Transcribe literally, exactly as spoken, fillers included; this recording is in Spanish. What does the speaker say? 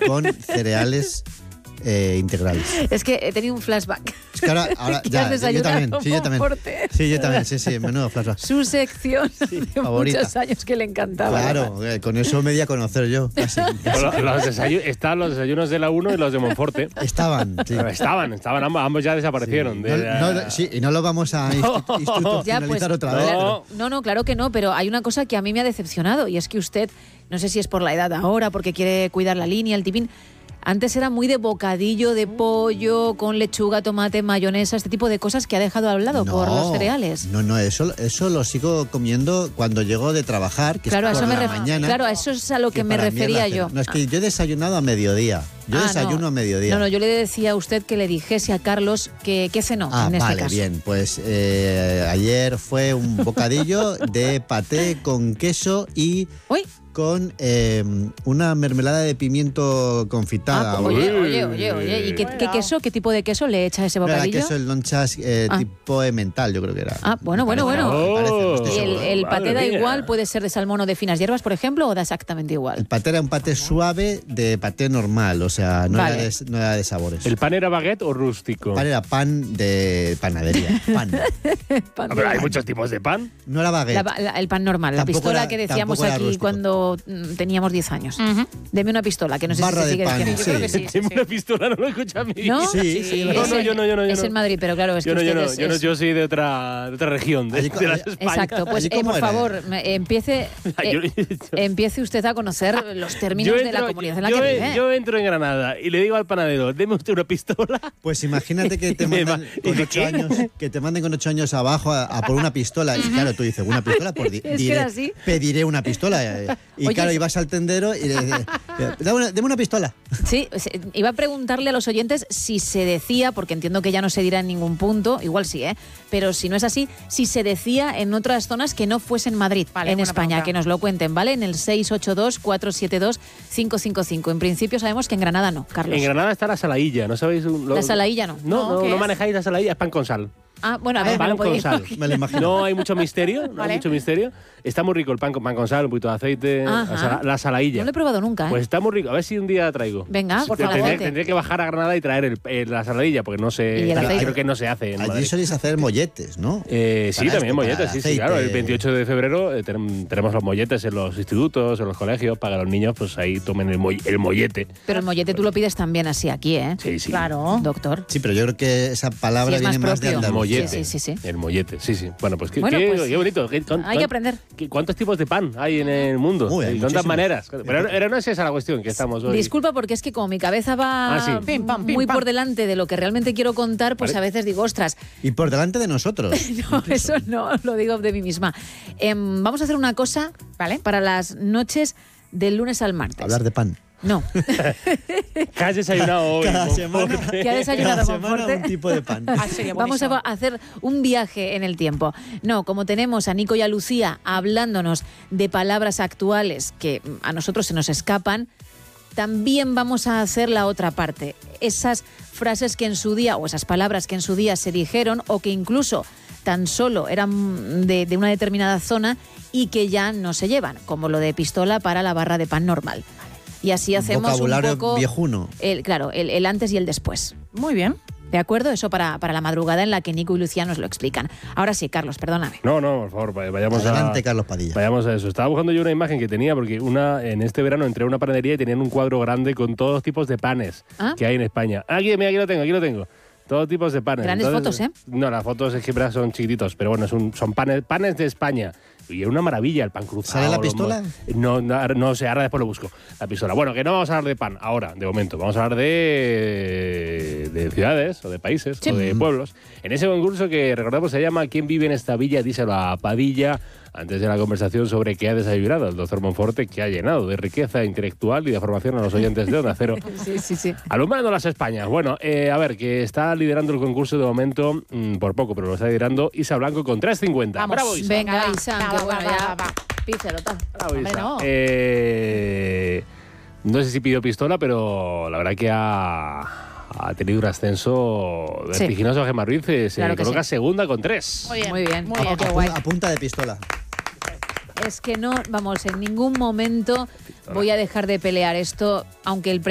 con cereales eh, integrales. Es que he tenido un flashback. Es que ahora, ahora ya, yo, yo también, sí, yo también. Monforte. Sí, yo también, sí, sí, menudo flashback. Su sección Sí, de favorita. muchos años que le encantaba. Claro, eh, con eso me di a conocer yo. Casi, casi. Los, los desayu- están los desayunos de la uno y los de Monforte. Estaban, sí. Estaban, estaban, ambos, ambos ya desaparecieron. Sí. De la- No, no, sí, y no lo vamos a institu- institucionalizar Ya, pues, otra no. vez. Claro. No, no, claro que no, pero hay una cosa que a mí me ha decepcionado y es que usted, no sé si es por la edad ahora, porque quiere cuidar la línea, el tipín, antes era muy de bocadillo de pollo con lechuga, tomate, mayonesa, este tipo de cosas que ha dejado a un lado por los cereales. No, no, eso, eso lo sigo comiendo cuando llego de trabajar, que Claro, a es por eso me la ref- mañana. claro, a eso es a lo que, me para mí es la refería cena. yo. No, es que yo he desayunado a mediodía. Yo Ah, desayuno no. a mediodía. No, no, yo le decía a usted que le dijese a Carlos que, que cenó Ah, en este vale, caso. bien. Pues eh, ayer fue un bocadillo de paté con queso y Uy, con eh, una mermelada de pimiento confitada. ah, o- oye, oye, oye, oye. ¿Y qué, qué queso, qué tipo de queso le echa a ese No era bocadillo? queso, el lonchas eh, Ah. tipo emmental, yo creo que era. Ah, bueno, bueno, Me parece, bueno. me parece, no estoy ¿Y el, seguro. el Madre paté da mía. igual? ¿Puede ser de salmón o de finas hierbas, por ejemplo, o da exactamente El igual? paté era un paté suave de paté normal, o sea, no, Vale. era, de, no era de sabores. ¿El pan era baguette o rústico? El pan era pan de panadería. Pan. Pan Ah, de pero hay pan. muchos tipos de pan. No era baguette. La- la- el pan normal, la Tampoco pistola era- que decíamos tampoco era aquí rústico. cuando mm, teníamos diez años. Deme una pistola, que no sé Barra si se de sigue pan, diciendo. sí. Yo creo que sí, sí, Tengo sí. una pistola, no lo escucha a mí. ¿No? Sí, sí, No, Es no, en- yo no, yo no, yo Es no. en Madrid, pero claro, es Yo que no, yo usted no, es- yo no, es- yo soy de otra, de otra región, de, Allí- de las allí- España. Exacto, pues ¿Allí eh, cómo por era? favor, me- empiece, Yo- eh, yo- empiece usted a conocer los términos Yo de la entro- comunidad en la yo, que eh, vive. yo entro en Granada y le digo al panadero, deme usted una pistola. Pues imagínate que te Me mandan va- ¿y con de ocho qué? años, que te manden con ocho años abajo a, a por una pistola. Y claro, tú dices, una pistola, pues di- Es que diré, era así. pediré una pistola. eh, Y Oye, claro, sí. ibas al tendero y le dices, eh, dame una, dame una pistola. Sí, se- iba a preguntarle a los oyentes si se decía, porque entiendo que ya no se dirá en ningún punto, igual sí, ¿eh? Pero si no es así, si se decía en otras zonas que no fuesen Madrid, Vale, en buena España, pregunta. que nos lo cuenten, ¿vale? En el seis ocho dos, cuatro siete dos, cinco cinco cinco. En principio sabemos que en Granada no, Carlos. En Granada está la salailla, ¿no sabéis? Un- lo- La salailla no. No, No, no, ¿qué no es? manejáis la salailla, es pan con sal. Ah, bueno, a ver, me Pan lo con podía sal. imaginar. Me lo imagino. No hay mucho misterio, no Vale. hay mucho misterio. Está muy rico el pan con pan con sal, un poquito de aceite, Ajá. la, sala- la salailla. No lo he probado nunca, ¿eh? Pues está muy rico. A ver si un día la traigo. Venga, por Pero favor. Tendré, tendré que bajar a Granada y traer el- el- la saladilla, porque no Y sé. el aceite. Creo que no se hace en Allí Madrid. soléis hacer molletes, ¿no? Eh, sí, Para también esto, molletes, para sí, sí, aceite. claro. El veintiocho de febrero eh, tenem- tenemos los molletes en los institutos, en los colegios, para que los niños pues ahí tomen el, moll- el mollete. Pero el mollete tú lo pides también así aquí, ¿eh? Sí, sí. Claro. Doctor. Sí, pero yo creo que esa palabra Sí, es más viene más de propio. Andalucía. Mollete. Sí, sí, sí, sí. El mollete, sí, sí. Bueno, pues qué, Bueno, qué- pues, qué bonito. ¿Qué- cuán- hay que cuán- aprender. qué- ¿Cuántos tipos de pan hay en el mundo? Uy, hay ¿Y cuántas muchísimos. maneras? Pero, pero no es esa la cuestión que estamos hoy. Disculpa porque es que como mi cabeza va Ah, sí. Pim, pam, pim, muy pam. por delante de lo que realmente quiero contar, pues Vale. a veces digo, ostras, Y por delante de nosotros. no, eso no, lo digo de mí misma. Em, vamos a hacer una cosa, ¿Vale? para las noches del lunes al martes. Hablar de pan. No, ¿Qué has desayunado hoy? Cada Monforte? semana, ¿Qué ha desayunado cada semana Monforte? un tipo de pan. Ah, sería vamos a buenísimo. hacer un viaje en el tiempo. No, como tenemos a Nico y a Lucía hablándonos de palabras actuales que mm, a nosotros se nos escapan, también vamos a hacer la otra parte. Esas frases que en su día, o esas palabras que en su día se dijeron, o que incluso tan solo eran de, de una determinada zona y que ya no se llevan, como lo de pistola para la barra de pan normal. Y así hacemos Vocabulario un poco... viejuno. El, claro, el, el antes y el después. Muy bien. ¿De acuerdo? Eso para, para la madrugada en la que Nico y Lucía nos lo explican. Ahora sí, Carlos, perdóname. No, no, por favor, vay- vayamos Adelante, a... Carlos Padilla. Vayamos a eso. Estaba buscando yo una imagen que tenía, porque una en este verano entré a una panadería y tenían un cuadro grande con todos los tipos de panes ¿Ah? que hay en España. Aquí, mira, aquí lo tengo, aquí lo tengo. Todos tipos de panes. Grandes fotos, ¿eh? No, las fotos es que verdad, son chiquititos, pero bueno, son, son panes, panes de España. Y es una maravilla el pan cruzado. ¿Sale la los pistola? mo- No, no, no sé, ahora después lo busco. La pistola. Bueno, que no vamos a hablar de pan ahora, de momento. Vamos a hablar de, de ciudades o de países Sí. o de pueblos. En ese concurso que recordamos se llama ¿Quién vive en esta villa? Díselo a Padilla. Antes de la conversación sobre qué ha desayunado el doctor Monforte, que ha llenado de riqueza intelectual y de formación a los oyentes de Onda Cero. Sí, sí, sí. Alumbrando las Españas. Bueno, eh, a ver, que está liderando el concurso de momento, mmm, por poco, pero lo está liderando Isa Blanco con tres cincuenta. Vamos. ¡Bravo, Isa! Venga, Va, Isa, va, que va, bueno, va, ya... va, va. Pícelo, tal. Bravo, Hombre, Isa. no. Eh, no sé si pidió pistola, pero la verdad que ha, ha tenido un ascenso Sí. vertiginoso. Gemma Ruiz eh, se Claro que coloca sí. segunda con tres. Muy bien. Muy bien. Muy Oh, bien. qué A, guay. a punta de pistola. Es que no, vamos, en ningún momento voy a dejar de pelear esto, aunque el